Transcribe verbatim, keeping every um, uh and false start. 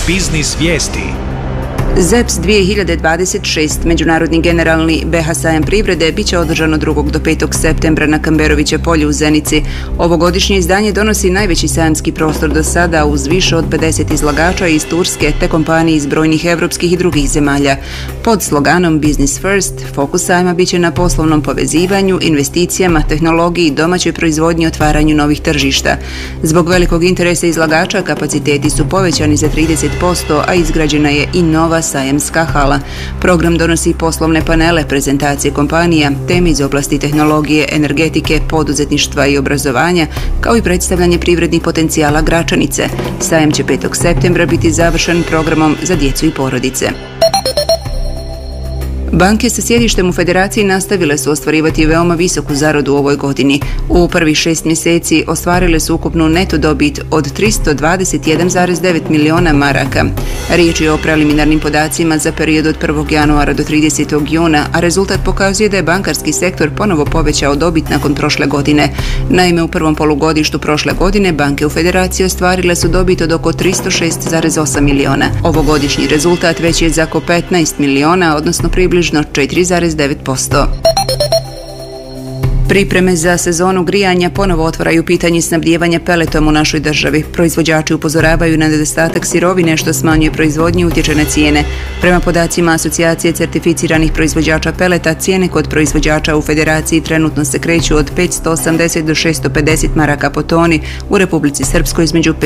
Biznis vijesti. Z E P S dvije hiljade dvadeset šest, Međunarodni generalni B H sajam privrede, bit će održan od drugog do petog septembra na Kamberoviće polju u Zenici. Ovogodišnje izdanje donosi najveći sajamski prostor do sada uz više od pedeset izlagača iz Turske te kompanije iz brojnih evropskih i drugih zemalja. Pod sloganom Business First, fokus sajma bit će na poslovnom povezivanju, investicijama, tehnologiji, domaćoj proizvodnji i otvaranju novih tržišta. Zbog velikog interesa izlagača kapaciteti su povećani za trideset posto, a izgrađena je i nova sajamska hala. Program donosi poslovne panele, prezentacije kompanija, teme iz oblasti tehnologije, energetike, poduzetništva i obrazovanja, kao i predstavljanje privrednih potencijala Gračanice. Sajam će petog septembra biti završen programom za djecu i porodice. Banke sa sjedištem u Federaciji nastavile su ostvarivati veoma visoku zaradu u ovoj godini. U prvih šest mjeseci ostvarile su ukupnu neto dobit od tristo dvadeset jedan zarez devet miliona maraka. Riječ je o preliminarnim podacima za period od prvog januara do tridesetog juna, a rezultat pokazuje da je bankarski sektor ponovo povećao dobit nakon prošle godine. Naime, u prvom polugodištu prošle godine banke u Federaciji ostvarile su dobit od oko tristo šest zarez osam miliona. Ovogodišnji rezultat veći je za oko petnaest miliona, odnosno približno četiri zarez devet posto. Pripreme za sezonu grijanja ponovo otvaraju pitanje snabdijevanja peletom u našoj državi. Proizvođači upozoravaju na nedostatak sirovine što smanjuje proizvodnju i utječe na cijene. Prema podacima Asocijacije certificiranih proizvođača peleta, cijene kod proizvođača u Federaciji trenutno se kreću od petsto osamdeset do šesto pedeset maraka po toni, u Republici Srpskoj između